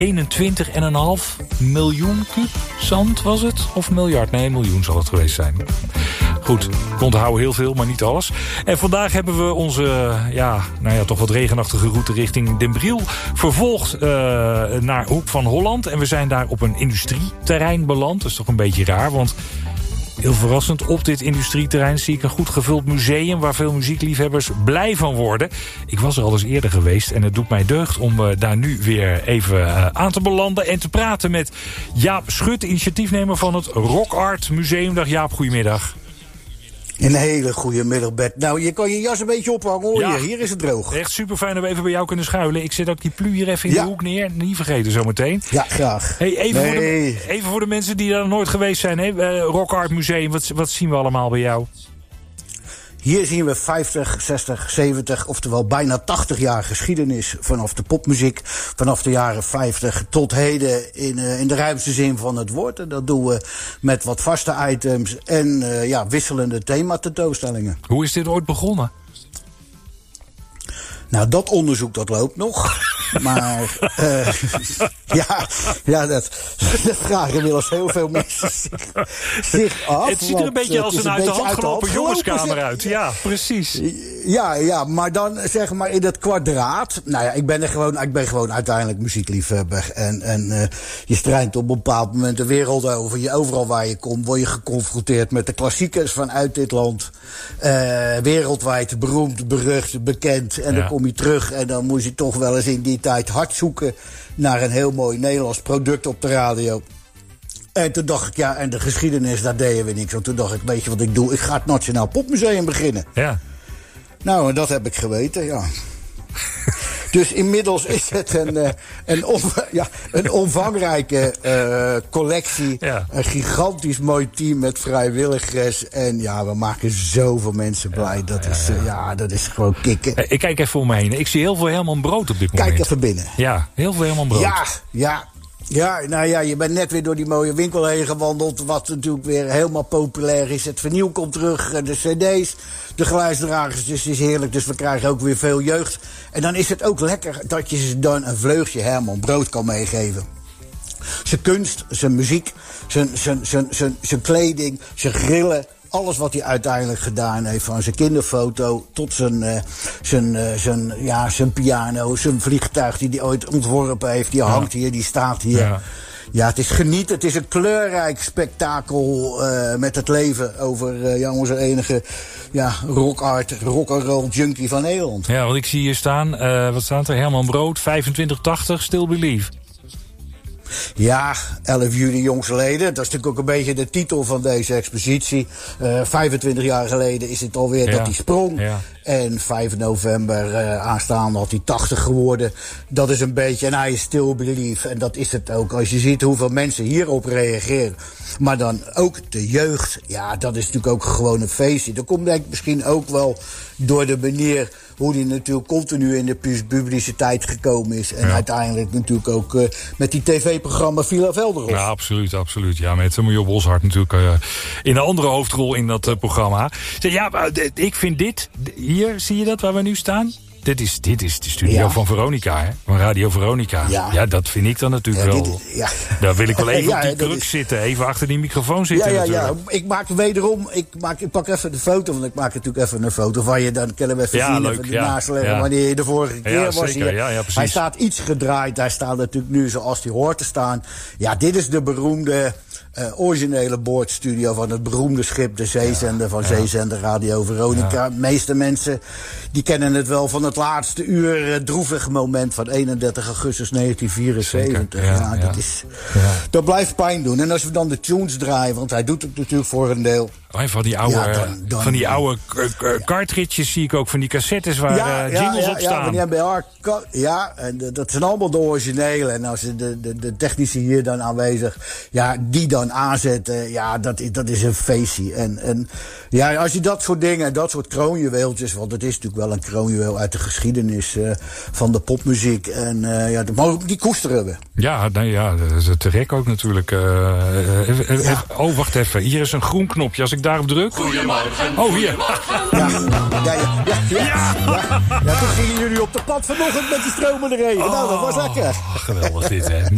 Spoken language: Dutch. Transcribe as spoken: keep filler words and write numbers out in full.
eenentwintig komma vijf miljoen kuub zand was het? Of miljard? Nee, miljoen zal het geweest zijn. Goed, ik onthoud heel veel, maar niet alles. En vandaag hebben we onze, ja, nou ja, toch wat regenachtige route richting Den Briel vervolgd uh, naar Hoek van Holland. En we zijn daar op een industrieterrein beland. Dat is toch een beetje raar, want heel verrassend, op dit industrieterrein zie ik een goed gevuld museum waar veel muziekliefhebbers blij van worden. Ik was er al eens eerder geweest en het doet mij deugd om uh, daar nu weer even uh, aan te belanden en te praten met Jaap Schut, initiatiefnemer van het Rock Art Museum. Dag Jaap, goedemiddag. Een hele goede middag, Bert. Nou, je kan je jas een beetje ophangen, hoor. Ja, hier is het droog. Echt super fijn dat we even bij jou kunnen schuilen. Ik zet ook die plu hier even in ja. de hoek neer. Niet vergeten zometeen. Ja, graag. Hey, even, nee. voor de, even voor de mensen die daar nooit geweest zijn. Hè? Uh, Rock Art Museum, wat, wat zien we allemaal bij jou? Hier zien we vijftig, zestig, zeventig, oftewel bijna tachtig jaar geschiedenis vanaf de popmuziek. Vanaf de jaren vijftig tot heden in, uh, in de ruimste zin van het woord. En dat doen we met wat vaste items en uh, ja, wisselende thematentoonstellingen. Hoe is dit ooit begonnen? Nou, dat onderzoek dat loopt nog. Maar uh, ja, ja dat, dat vragen inmiddels heel veel mensen zich, zich af. Het ziet er een beetje als een uit de hand gelopen jongenskamer uit. Ja, precies. Ja, ja, maar dan zeg maar in dat kwadraat. Nou ja, ik ben er gewoon, ik ben gewoon uiteindelijk muziekliefhebber. En, en uh, je strijdt op een bepaald moment de wereld over. Je, overal waar je komt word je geconfronteerd met de klassiekers vanuit dit land. Uh, wereldwijd beroemd, berucht, bekend. En ja. dan kom je terug en dan moest je toch wel eens in die tijd hard zoeken naar een heel mooi Nederlands product op de radio. En toen dacht ik, ja, en de geschiedenis, daar deden we niks. Want toen dacht ik, weet je wat ik doe? Ik ga het Nationaal Popmuseum beginnen. Ja. Nou, en dat heb ik geweten, ja. Dus inmiddels is het een, uh, een, on, ja, een omvangrijke uh, collectie. Ja. Een gigantisch mooi team met vrijwilligers. En ja, we maken zoveel mensen blij. Ja, dat, ja, is, uh, ja, dat is gewoon kicken. Ik kijk even om me heen. Ik zie heel veel Herman Brood op dit moment. Kijk even binnen. Ja, heel veel Herman Brood. Ja, ja. Ja, nou ja, je bent net weer door die mooie winkel heen gewandeld. Wat natuurlijk weer helemaal populair is. Het vernieuw komt terug, de cd's, de geluidsdragers. Dus het is heerlijk, dus we krijgen ook weer veel jeugd. En dan is het ook lekker dat je ze dan een vleugje Herman Brood kan meegeven. Zijn kunst, zijn muziek, zijn, zijn, zijn, zijn, zijn kleding, zijn grillen. Alles wat hij uiteindelijk gedaan heeft, van zijn kinderfoto tot zijn, uh, zijn, uh, zijn, ja, zijn piano, zijn vliegtuig die hij ooit ontworpen heeft. Die hangt hier, die staat hier. Ja, ja het is genieten. Het is een kleurrijk spektakel uh, met het leven over uh, ja, onze enige ja, rock art, rock and roll junkie van Nederland. Ja, want ik zie hier staan, uh, wat staat er? Herman Brood, vijfentwintig tachtig, Still Believe. Ja, elf juli jongstleden. Dat is natuurlijk ook een beetje de titel van deze expositie. Uh, vijfentwintig jaar geleden is het alweer ja. dat hij sprong. Ja. En vijf november uh, aanstaande had hij tachtig geworden. Dat is een beetje, en hij is still believe. En dat is het ook. Als je ziet hoeveel mensen hierop reageren. Maar dan ook de jeugd. Ja, dat is natuurlijk ook gewoon een feestje. Dat komt denk ik misschien ook wel door de manier hoe die natuurlijk continu in de publiciteit gekomen is. En ja. uiteindelijk natuurlijk ook uh, met die tv-programma Villa Velderhof. Ja, absoluut, absoluut. Ja, met Marjo Boshart natuurlijk uh, in een andere hoofdrol in dat uh, programma. Ja, ik vind dit, hier, zie je dat waar we nu staan? Dit is, dit is de studio ja. van Veronica, hè? Van Radio Veronica. Ja. ja, dat vind ik dan natuurlijk ja, wel. Dit, ja. Daar wil ik wel even ja, op die kruk is... zitten. Even achter die microfoon zitten. Ja, ja, natuurlijk. ja. Ik maak wederom. Ik, maak, ik pak even de foto. Want ik maak natuurlijk even een foto van je. Dan kunnen we even ja, zien. Leuk, even ja. ernaast leggen. Ja. Wanneer je de vorige keer ja, was zeker. hier. Ja, ja, hij staat iets gedraaid. Hij staat natuurlijk nu zoals hij hoort te staan. Ja, dit is de beroemde. Uh, originele boordstudio van het beroemde schip, de zeezender van ja. Zeezender Radio Veronica. Ja. De meeste mensen die kennen het wel van het laatste uur uh, droevig moment van eenendertig augustus negentien vierenzeventig. Ja, ja, ja. Dat, is, ja. dat blijft pijn doen. En als we dan de tunes draaien, want hij doet het natuurlijk voor een deel. Oh, van die oude, ja, dan, dan, van die oude cartridges zie ik ook, van die cassettes waar ja, uh, jingles ja, op staan. Ja, van die M B R. Ja, en de, dat zijn allemaal de originele. En als de, de, de technici hier dan aanwezig, ja, die dan aanzetten, ja, dat, dat is een feestje. En, en ja, als je dat soort dingen, dat soort kroonjuweeltjes, want het is natuurlijk wel een kroonjuweel uit de geschiedenis uh, van de popmuziek. En uh, ja, die koesteren we. Ja, nee, ja, dat is te gek ook natuurlijk. Uh, even, even, ja. Oh, wacht even. Hier is een groen knopje. Als ik daarop druk. Goedemorgen. Oh, hier. Ja, ja, ja, ja, ja, ja. ja. ja toen gingen jullie op de pad vanochtend met die stromende regen. Oh, nou, dat was lekker. Geweldig dit, hè.